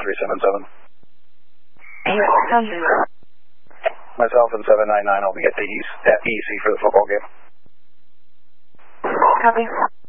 377. Houston. Myself and 799 will be at EC for the football game. Copy.